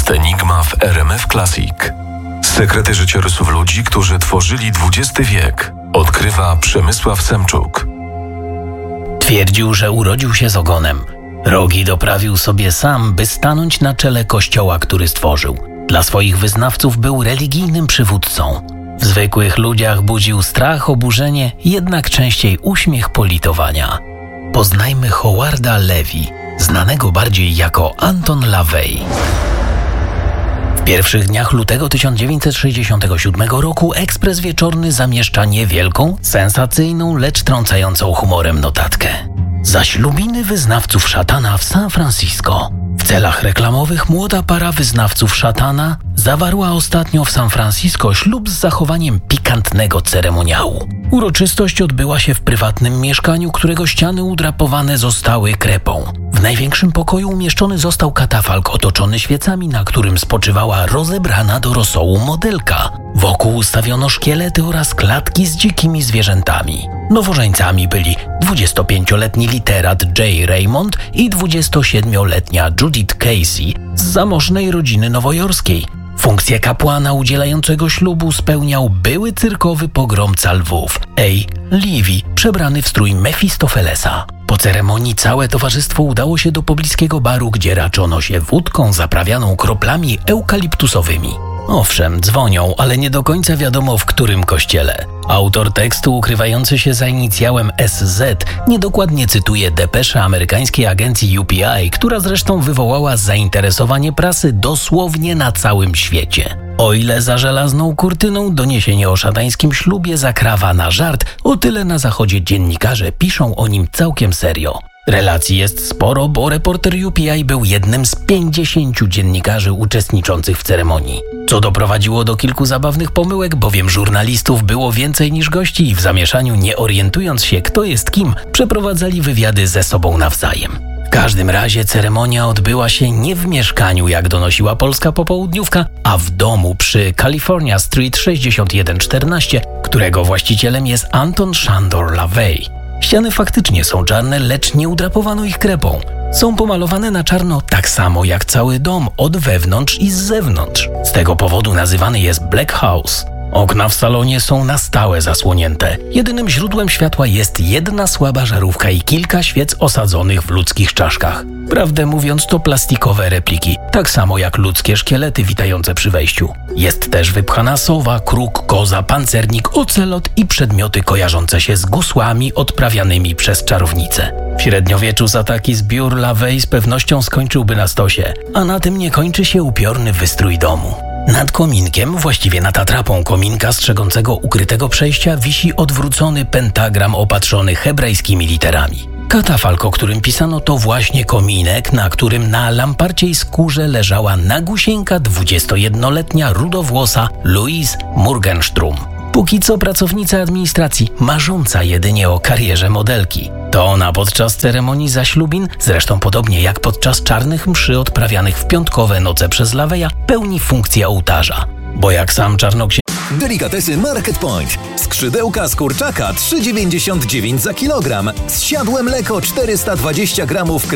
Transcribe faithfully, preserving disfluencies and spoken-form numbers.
jest enigma w R M F Classic. Sekrety życiorysów ludzi, którzy tworzyli dwudziesty wiek, odkrywa Przemysław Semczuk. Twierdził, że urodził się z ogonem. Rogi doprawił sobie sam, by stanąć na czele kościoła, który stworzył. Dla swoich wyznawców był religijnym przywódcą. W zwykłych ludziach budził strach, oburzenie, jednak częściej uśmiech politowania. Poznajmy Howarda Levy, znanego bardziej jako Anton LaVey. W pierwszych dniach lutego tysiąc dziewięćset sześćdziesiątego siódmego roku Ekspres Wieczorny zamieszcza niewielką, sensacyjną, lecz trącającą humorem notatkę. Zaślubiny wyznawców szatana w San Francisco. W celach reklamowych młoda para wyznawców szatana zawarła ostatnio w San Francisco ślub z zachowaniem pikantnego ceremoniału. Uroczystość odbyła się w prywatnym mieszkaniu, którego ściany udrapowane zostały krepą. W największym pokoju umieszczony został katafalk otoczony świecami, na którym spoczywała rozebrana do rosołu modelka. Wokół ustawiono szkielety oraz klatki z dzikimi zwierzętami. Nowożeńcami byli dwudziestopięcioletni literat Jay Raymond i dwudziestosiedmioletnia Judith Casey z zamożnej rodziny nowojorskiej. Funkcję kapłana udzielającego ślubu spełniał były cyrkowy pogromca lwów A. Levy, przebrany w strój Mefistofelesa. Po ceremonii całe towarzystwo udało się do pobliskiego baru, gdzie raczono się wódką zaprawianą kroplami eukaliptusowymi. Owszem, dzwonią, ale nie do końca wiadomo, w którym kościele. Autor tekstu, ukrywający się za inicjałem S Z, niedokładnie cytuje depeszę amerykańskiej agencji U P I, która zresztą wywołała zainteresowanie prasy dosłownie na całym świecie. O ile za żelazną kurtyną doniesienie o szatańskim ślubie zakrawa na żart, o tyle na zachodzie dziennikarze piszą o nim całkiem serio. Relacji jest sporo, bo reporter U P I był jednym z pięćdziesięciu dziennikarzy uczestniczących w ceremonii. Co doprowadziło do kilku zabawnych pomyłek, bowiem żurnalistów było więcej niż gości i w zamieszaniu, nie orientując się, kto jest kim, przeprowadzali wywiady ze sobą nawzajem. W każdym razie ceremonia odbyła się nie w mieszkaniu, jak donosiła polska popołudniówka, a w domu przy California Street sześćdziesiąt jeden czternaście, którego właścicielem jest Anton Szandor LaVey. Ściany faktycznie są czarne, lecz nie udrapowano ich krepą. Są pomalowane na czarno tak samo jak cały dom, od wewnątrz i z zewnątrz. Z tego powodu nazywany jest Black House. Okna w salonie są na stałe zasłonięte. Jedynym źródłem światła jest jedna słaba żarówka i kilka świec osadzonych w ludzkich czaszkach. Prawdę mówiąc, to plastikowe repliki, tak samo jak ludzkie szkielety witające przy wejściu. Jest też wypchana sowa, kruk, koza, pancernik, ocelot i przedmioty kojarzące się z gusłami odprawianymi przez czarownice. W średniowieczu za taki zbiór LaVey z pewnością skończyłby na stosie, a na tym nie kończy się upiorny wystrój domu. Nad kominkiem, właściwie nad atrapą kominka strzegącego ukrytego przejścia, wisi odwrócony pentagram opatrzony hebrajskimi literami. Katafalk, o którym pisano, to właśnie kominek, na którym na lamparciej skórze leżała nagusieńka dwudziestojednoletnia rudowłosa Louise Morgenstrum. Póki co pracownica administracji, marząca jedynie o karierze modelki. To ona podczas ceremonii zaślubin, zresztą podobnie jak podczas czarnych mszy odprawianych w piątkowe noce przez LaVeya, pełni funkcję ołtarza. Bo jak sam czarnoksiężnik... Delikatesy Market Point. Skrzydełka z kurczaka trzy dziewięćdziesiąt dziewięć za kilogram. Zsiadłe mleko czterysta dwadzieścia gramów.